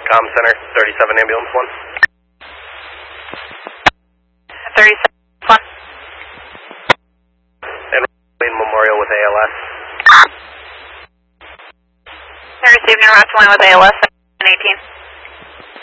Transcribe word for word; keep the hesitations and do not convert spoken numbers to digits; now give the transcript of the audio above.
Com Center, thirty-seven Ambulance one. thirty-seven one. And Wayne Memorial with A L S. I received Near West one with A L S, eighteen.